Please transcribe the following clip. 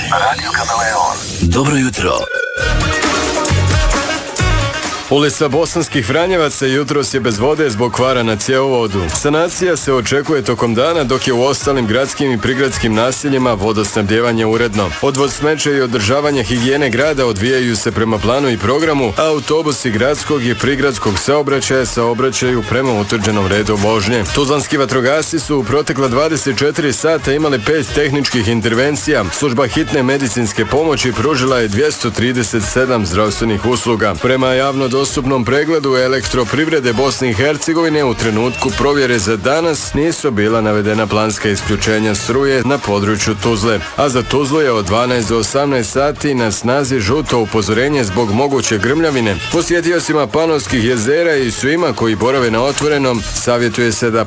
Radio Kameleon. Dobro jutro. Ulica Bosanskih Vranjevaca jutros je bez vode zbog kvara na cjevovodu. Sanacija se očekuje tokom dana, dok je u ostalim gradskim i prigradskim naseljima vodosnabdjevanje uredno. Odvod smeća i održavanje higijene grada odvijaju se prema planu i programu, a autobusi gradskog i prigradskog saobraćaja saobraćaju prema utvrđenom redu vožnje. Tuzlanski vatrogasci su u protekla 24 sata imali 5 tehničkih intervencija. Služba hitne medicinske pomoći pružila je 237 zdravstvenih usluga. Prema javno dostupnom pregledu Elektroprivrede Bosne i Hercegovine u trenutku provjere za danas nisu bila navedena planska isključenja struje na području Tuzle, a za Tuzlu je od 12 do 18 sati na snazi žuto upozorenje zbog moguće grmljavine. Posjetiocima Panonskih jezera i svima koji borave na otvorenom savjetuje se da